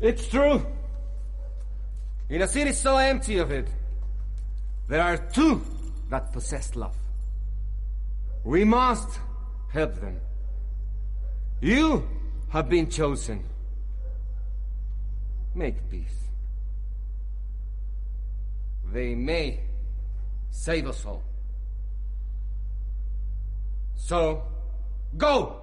It's true. In a city so empty of it, there are two that possess love. We must help them. You have been chosen. Make peace. They may save us all. So, go!